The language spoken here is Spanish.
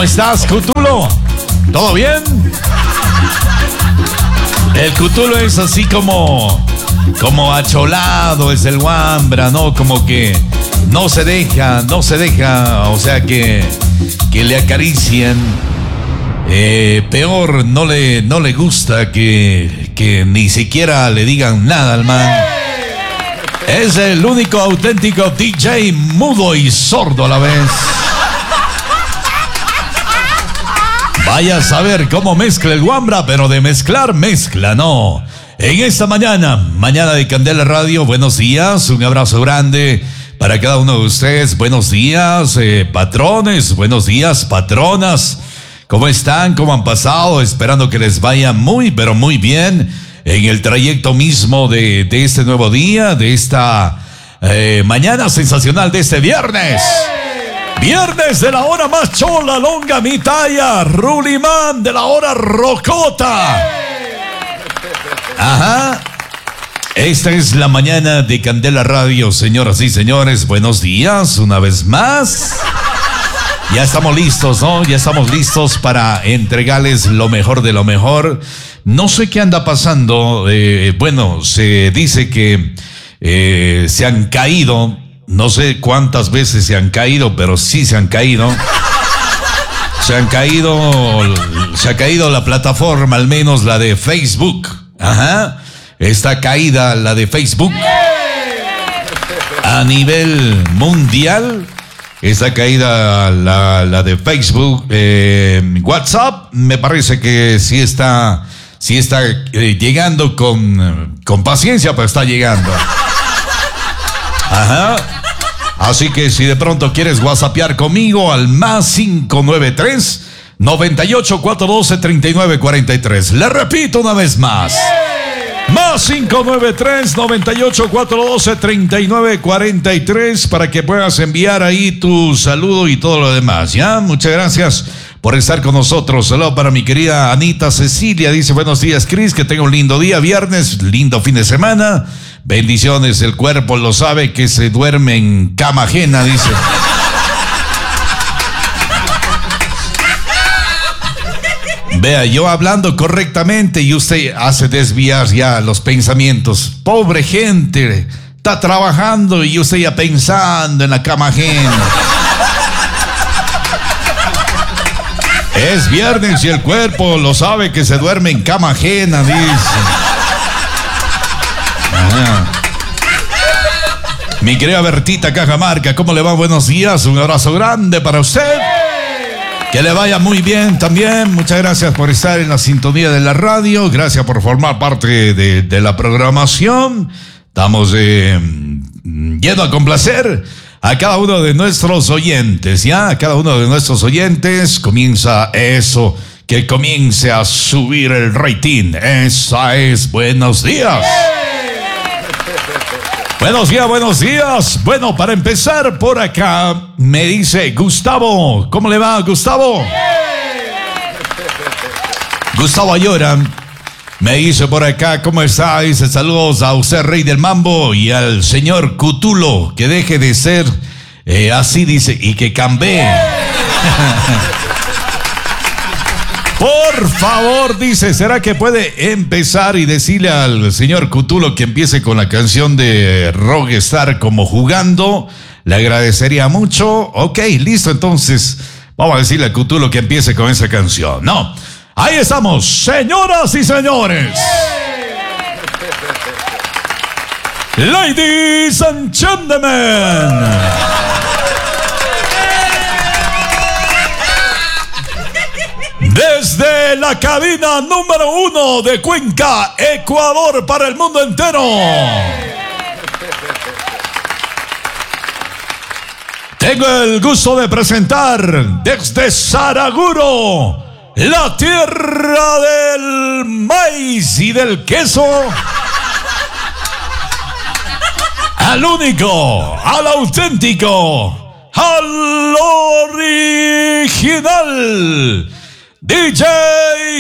¿Cómo estás, Cutulo? ¿Todo bien? El Cutulo es así como acholado, es el Wambra, ¿no? Como que no se deja, o sea que le acaricien. Peor, no le gusta que ni siquiera le digan nada al man. Es el único auténtico DJ mudo y sordo a la vez. Vaya a saber cómo mezcla el Wambra, pero de mezcla, no. En esta mañana de Candela Radio, buenos días, un abrazo grande para cada uno de ustedes. Buenos días, patrones, buenos días, patronas. ¿Cómo están? ¿Cómo han pasado? Esperando que les vaya muy, pero muy bien en el trayecto mismo de este nuevo día, de esta mañana sensacional de este viernes. Viernes de la hora más chola, longa, mitaya, rulimán de la hora rocota. Ajá. Esta es la mañana de Candela Radio, señoras y señores. Buenos días, una vez más. Ya estamos listos, ¿no? Ya estamos listos para entregarles lo mejor de lo mejor. No sé qué anda pasando. Bueno, se dice que se han caído. No sé cuántas veces se han caído, pero sí se han caído. Se ha caído la plataforma, al menos la de Facebook. Ajá. Está caída la de Facebook. A nivel mundial, está caída la de Facebook. WhatsApp, me parece que sí está llegando con paciencia, pero está llegando. Ajá. Así que si de pronto quieres whatsappear conmigo al más 593 98 412 3943. Le repito una vez más. Más 593 98 412 3943 para que puedas enviar ahí tu saludo y todo lo demás, ¿ya? Muchas gracias por estar con nosotros. Saludo para mi querida Anita Cecilia. Dice, buenos días, Cris, que tenga un lindo día, viernes, lindo fin de semana. Bendiciones, el cuerpo lo sabe que se duerme en cama ajena, dice. Vea, yo hablando correctamente y usted hace desviar ya los pensamientos. Pobre gente, está trabajando y usted ya pensando en la cama ajena. Es viernes y el cuerpo lo sabe que se duerme en cama ajena, dice. Mi querida Bertita Cajamarca, ¿cómo le va? Buenos días, un abrazo grande para usted. Que le vaya muy bien también. Muchas gracias por estar en la sintonía de la radio. Gracias por formar parte de la programación. Estamos yendo a complacer a cada uno de nuestros oyentes, ¿ya? A cada uno de nuestros oyentes comienza eso, que comience a subir el rating. Esa es Buenos Días. Buenos días. Bueno, para empezar por acá, me dice Gustavo. ¿Cómo le va, Gustavo? Gustavo Ayora me dice por acá, ¿cómo está? Dice, saludos a usted, Rey del Mambo, y al señor Cutulo, que deje de ser así, dice, y que cambie. Por favor, dice, ¿será que puede empezar y decirle al señor Cutulo que empiece con la canción de Rockstar como jugando? Le agradecería mucho. Ok, listo, entonces vamos a decirle a Cutulo que empiece con esa canción. No, ahí estamos, señoras y señores. Ladies and gentlemen. Desde la cabina número 1 de Cuenca, Ecuador, para el mundo entero. Tengo el gusto de presentar desde Saraguro, la tierra del maíz y del queso, al único, al auténtico, al original, DJ